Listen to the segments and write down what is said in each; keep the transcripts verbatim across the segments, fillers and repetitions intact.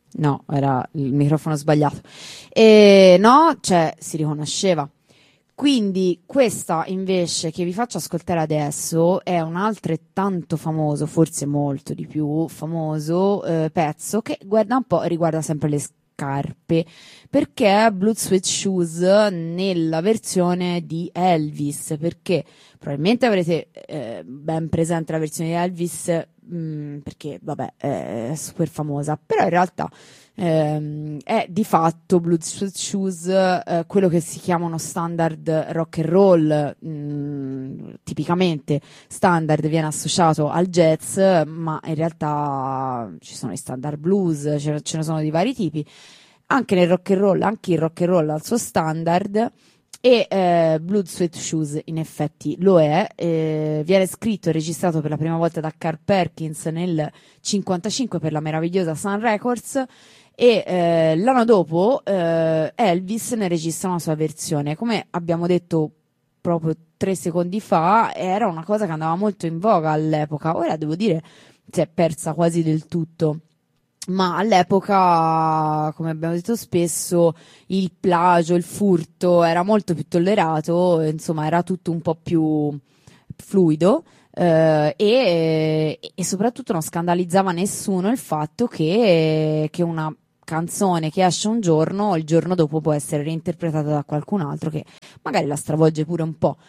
No, era il microfono sbagliato. E no, cioè si riconosceva. Quindi questa invece che vi faccio ascoltare adesso è un altrettanto famoso, forse molto di più famoso eh, pezzo che guarda un po', riguarda sempre le scarpe, perché è Blood Sweat Shoes nella versione di Elvis, perché probabilmente avrete eh, ben presente la versione di Elvis, mh, perché vabbè è super famosa, però in realtà ehm, è di fatto Blood Sweat Shoes eh, quello che si chiama uno standard rock and roll. Mh, tipicamente standard viene associato al jazz, ma in realtà ci sono i standard blues, ce, ce ne sono di vari tipi. Anche nel rock and roll, anche il rock and roll ha il suo standard. E eh, Blood Sweat Shoes in effetti lo è, eh, viene scritto e registrato per la prima volta da Carl Perkins nel cinquantacinque per la meravigliosa Sun Records, e eh, l'anno dopo eh, Elvis ne registra una sua versione. Come abbiamo detto proprio tre secondi fa, era una cosa che andava molto in voga all'epoca. Ora devo dire si è persa quasi del tutto, ma all'epoca, come abbiamo detto spesso, il plagio, il furto era molto più tollerato, insomma era tutto un po' più fluido. Eh, e, e soprattutto non scandalizzava nessuno il fatto che, che una canzone che esce un giorno, il giorno dopo può essere reinterpretata da qualcun altro che magari la stravolge pure un po'.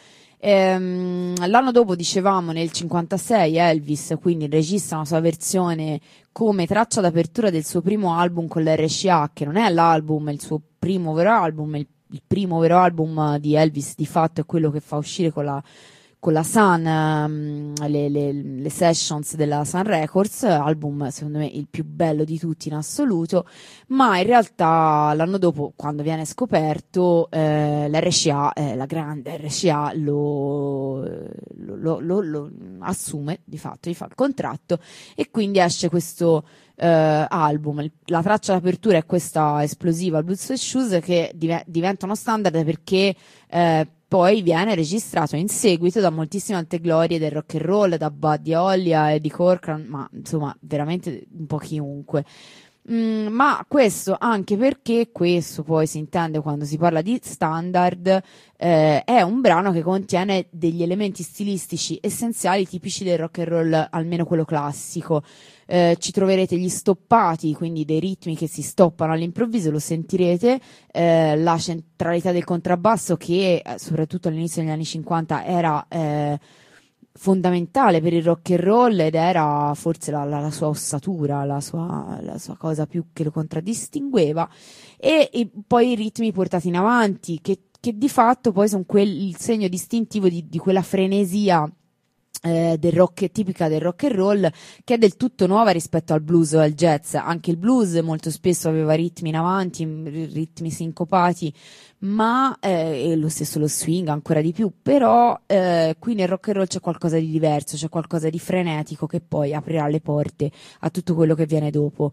Ehm, l'anno dopo, dicevamo, nel cinquantasei Elvis quindi registra una sua versione come traccia d'apertura del suo primo album con l'R C A, che non è l'album, è il suo primo vero album, il, il primo vero album di Elvis di fatto è quello che fa uscire con la con la Sun, um, le, le, le sessions della Sun Records, album secondo me il più bello di tutti in assoluto, ma in realtà l'anno dopo, quando viene scoperto, eh, l'R C A, eh, la grande R C A, lo, lo, lo, lo, lo assume di fatto, gli fa il contratto e quindi esce questo eh, album. La traccia d'apertura è questa esplosiva, Blood Sweat Shoes, che div- diventa uno standard perché eh, poi viene registrato in seguito da moltissime altre glorie del rock and roll, da Buddy Holly a Eddie Cochran, ma insomma veramente un po' chiunque. Mm, ma questo anche perché questo poi si intende quando si parla di standard, eh, è un brano che contiene degli elementi stilistici essenziali tipici del rock and roll, almeno quello classico. Eh, ci troverete gli stoppati, quindi dei ritmi che si stoppano all'improvviso, lo sentirete, eh, la centralità del contrabbasso che eh, soprattutto all'inizio degli anni cinquanta era eh, fondamentale per il rock and roll ed era forse la, la, la sua ossatura, la sua, la sua cosa più che lo contraddistingueva, e, e poi i ritmi portati in avanti che, che di fatto poi sono quel, il segno distintivo di, di quella frenesia Eh, del rock, tipica del rock and roll, che è del tutto nuova rispetto al blues o al jazz. Anche il blues molto spesso aveva ritmi in avanti, ritmi sincopati, ma eh, e lo stesso lo swing ancora di più, però eh, qui nel rock and roll c'è qualcosa di diverso, c'è qualcosa di frenetico che poi aprirà le porte a tutto quello che viene dopo.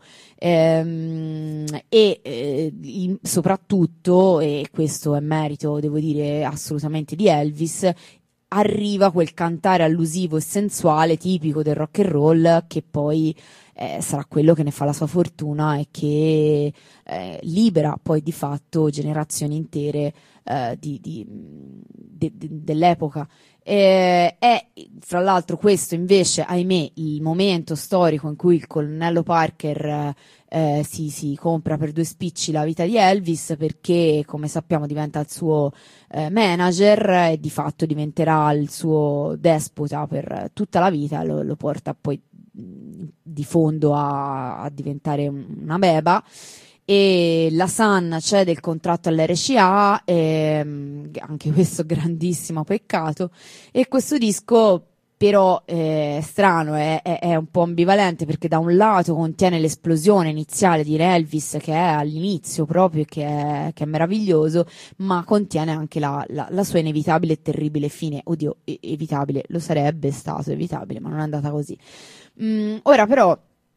Ehm, e eh, in, soprattutto, e questo è merito, devo dire, assolutamente di Elvis, arriva quel cantare allusivo e sensuale tipico del rock and roll che poi eh, sarà quello che ne fa la sua fortuna e che eh, libera poi di fatto generazioni intere eh, di, di, de, de, dell'epoca. Eh, è fra l'altro questo invece, ahimè, il momento storico in cui il colonnello Parker eh, si, si compra per due spicci la vita di Elvis, perché come sappiamo diventa il suo eh, manager e di fatto diventerà il suo despota per tutta la vita, lo, lo porta poi di fondo a, a diventare una beba. E la Sun cede il contratto all'R C A, e, anche questo grandissimo peccato, e questo disco però è strano, è, è, è un po' ambivalente, perché da un lato contiene l'esplosione iniziale di Elvis che è all'inizio proprio, che è, che è meraviglioso, ma contiene anche la, la, la sua inevitabile e terribile fine. Oddio, evitabile, lo sarebbe stato evitabile, ma non è andata così. Mm, ora però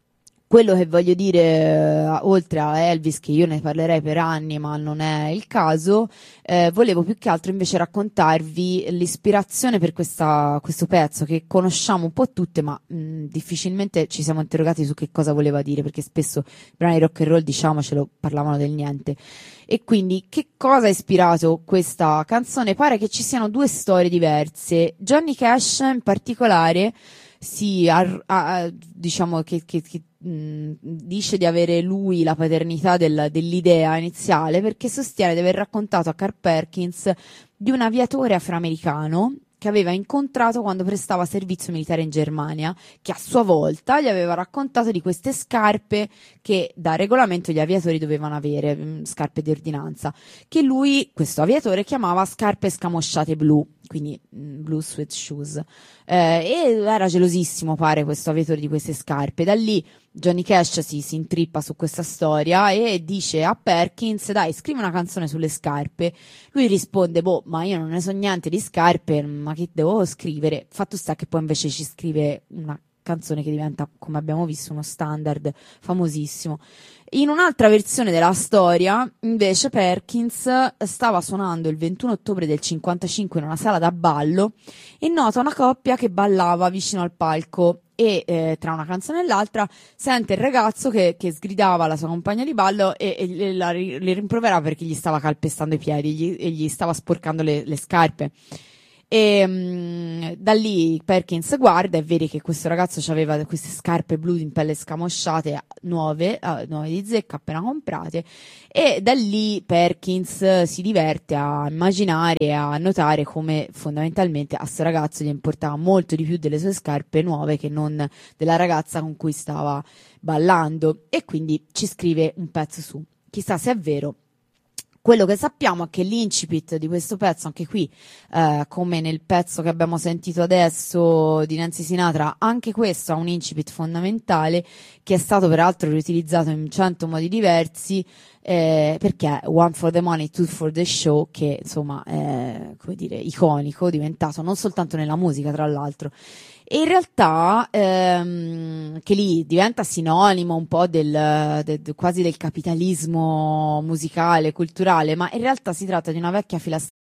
Quello che voglio dire, uh, oltre a Elvis, che io ne parlerei per anni, ma non è il caso, eh, volevo più che altro invece raccontarvi l'ispirazione per questa, questo pezzo, che conosciamo un po' tutte, ma mh, difficilmente ci siamo interrogati su che cosa voleva dire, perché spesso i brani rock and roll, diciamocelo, parlavano del niente. E quindi che cosa ha ispirato questa canzone? Pare che ci siano due storie diverse. Johnny Cash in particolare si ha, ha, diciamo che, che, che mh, dice di avere lui la paternità del, dell'idea iniziale, perché sostiene di aver raccontato a Carl Perkins di un aviatore afroamericano che aveva incontrato quando prestava servizio militare in Germania, che a sua volta gli aveva raccontato di queste scarpe che da regolamento gli aviatori dovevano avere, mh, scarpe di ordinanza, che lui, questo aviatore, chiamava scarpe scamosciate blu, quindi mh, blue suede shoes, eh, e era gelosissimo, pare, questo aviatore di queste scarpe. Da lì Johnny Cash si, si intrippa su questa storia e dice a Perkins: dai, scrivi una canzone sulle scarpe. Lui risponde: boh, ma io non ne so niente di scarpe, ma che devo scrivere? Fatto sta che poi invece ci scrive una canzone che diventa, come abbiamo visto, uno standard famosissimo. In un'altra versione della storia, invece, Perkins stava suonando il ventuno ottobre del cinquantacinque in una sala da ballo e nota una coppia che ballava vicino al palco. E eh, tra una canzone e l'altra sente il ragazzo che, che sgridava alla sua compagna di ballo e, e le, la, le rimproverava perché gli stava calpestando i piedi gli, e gli stava sporcando le, le scarpe. E mh, da lì Perkins guarda e vede che questo ragazzo aveva queste scarpe blu in pelle scamosciate nuove, uh, nuove di zecca, appena comprate, e da lì Perkins si diverte a immaginare e a notare come fondamentalmente a questo ragazzo gli importava molto di più delle sue scarpe nuove che non della ragazza con cui stava ballando, e quindi ci scrive un pezzo su. Chissà se è vero. Quello che sappiamo è che l'incipit di questo pezzo, anche qui, eh, come nel pezzo che abbiamo sentito adesso di Nancy Sinatra, anche questo ha un incipit fondamentale che è stato peraltro riutilizzato in cento modi diversi, eh, perché One for the money, two for the show, che insomma è, come dire, iconico, diventato non soltanto nella musica, tra l'altro. E in realtà, ehm, che lì diventa sinonimo un po' del, del, quasi del capitalismo musicale, culturale, ma in realtà si tratta di una vecchia filastrocca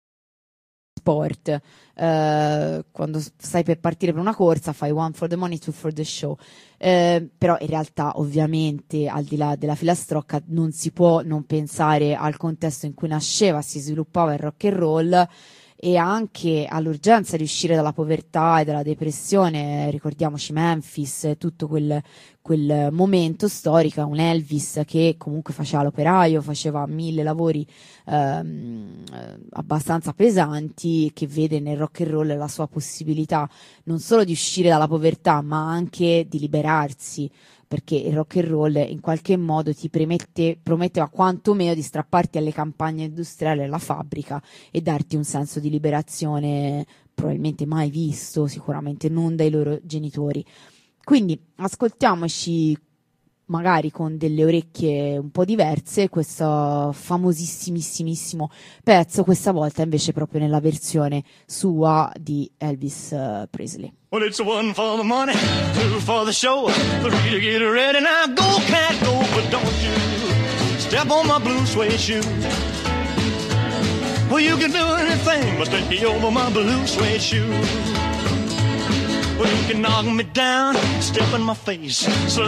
sport. Eh, quando stai per partire per una corsa fai one for the money, two for the show. Eh, però in realtà, ovviamente, al di là della filastrocca, non si può non pensare al contesto in cui nasceva, si sviluppava il rock and roll, e anche all'urgenza di uscire dalla povertà e dalla depressione. Ricordiamoci Memphis, tutto quel, quel momento storico, un Elvis che comunque faceva l'operaio, faceva mille lavori ehm, abbastanza pesanti, che vede nel rock and roll la sua possibilità non solo di uscire dalla povertà, ma anche di liberarsi, perché il rock and roll in qualche modo ti promette, prometteva quantomeno di strapparti alle campagne industriali, alla fabbrica, e darti un senso di liberazione probabilmente mai visto, sicuramente non dai loro genitori. Quindi ascoltiamoci, magari con delle orecchie un po' diverse, questo famosissimissimissimo pezzo, questa volta invece proprio nella versione sua di Elvis uh, Presley. Well, it's one for the money, two for the show, three to get ready. Now go, cat, go, but don't you step on my blue suede shoe. Well, you can do anything but take over my blue suede shoe. Well, you can knock me down, step in my face, slap